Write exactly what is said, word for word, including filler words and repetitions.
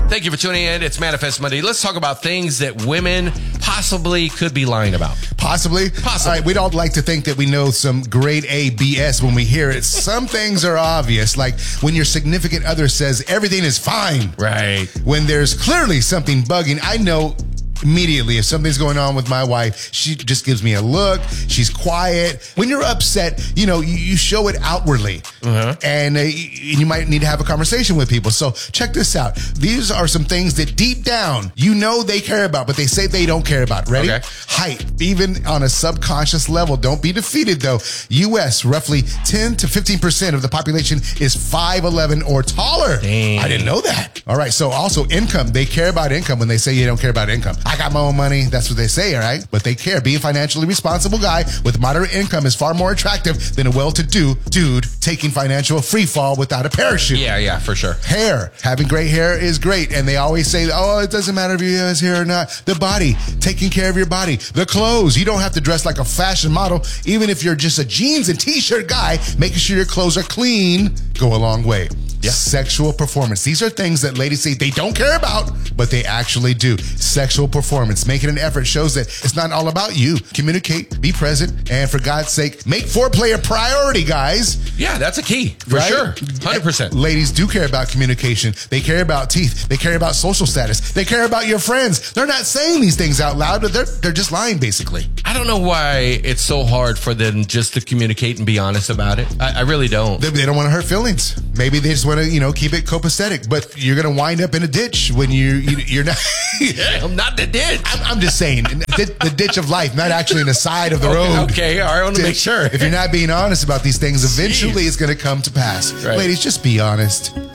Thank you for tuning in. It's Manifest Monday. Let's talk about things that women possibly could be lying about. Possibly? Possibly. All right, we'd all like to think that we know some grade A B S when we hear it. Some things are obvious, like when your significant other says everything is fine. Right. When there's clearly something bugging, I know immediately if something's going on with my wife. She just gives me a look. She's quiet. When you're upset, you know, you, you show it outwardly. Uh-huh. And uh, you might need to have a conversation with people. So check this out. These are some things that deep down, you know they care about, but they say they don't care about. Ready? Okay. Height. Even on a subconscious level. Don't be defeated though. U S, roughly ten to fifteen percent of the population is five eleven or taller. Dang. I didn't know that. All right. So also income. They care about income when they say you don't care about income. I got my own money. That's what they say, all right? But they care. Being a financially responsible guy with moderate income is far more attractive than a well-to-do dude taking financial free fall without a parachute. Yeah, yeah, for sure. Hair. Having great hair is great. And they always say, oh, it doesn't matter if you have hair or not. The body. Taking care of your body. The clothes. You don't have to dress like a fashion model. Even if you're just a jeans and t-shirt guy, making sure your clothes are clean go a long way. Yeah. Sexual performance. These are things that ladies say they don't care about, but they actually do. Sexual performance. Making an effort shows that it's not all about you. Communicate, be present, and for God's sake, make foreplay a priority, guys. Yeah, that's a key, for Right? sure. one hundred percent. Ladies do care about communication. They care about teeth. They care about social status. They care about your friends. They're not saying these things out loud, but they're, they're just lying, basically. I don't know why it's so hard for them just to communicate and be honest about it. I, I really don't. They, they don't want to hurt feelings. Maybe they just want to, you know, keep it copacetic, but you're going to wind up in a ditch when you, you you're not. Yeah, I'm not the ditch. I'm, I'm just saying, the, the ditch of life, not actually in the side of the Okay, road. okay, all right, I want to make sure. If you're not being honest about these things, eventually Jeez. it's going to come to pass. Right. Ladies, just be honest.